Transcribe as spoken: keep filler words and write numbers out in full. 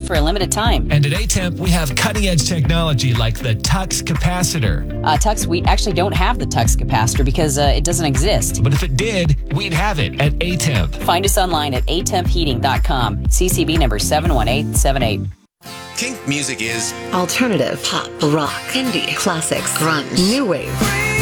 for a limited time. And at A-Temp, we have cutting-edge technology like the Tux capacitor. Uh, Tux, we actually don't have the Tux capacitor because uh, it doesn't exist. But if it did, we'd have it at A-Temp. Find us online at a temp heating dot com. C C B number seven one eight seven eight. Kink music is alternative, pop, rock, indie, classics, grunge, new wave.